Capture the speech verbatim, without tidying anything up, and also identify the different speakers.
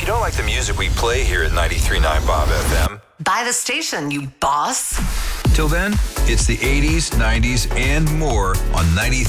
Speaker 1: don't like the music we play here at ninety-three point nine Bob F M,
Speaker 2: buy the station, you boss.
Speaker 1: till then, it's the eighties, nineties, and more on ninety-three.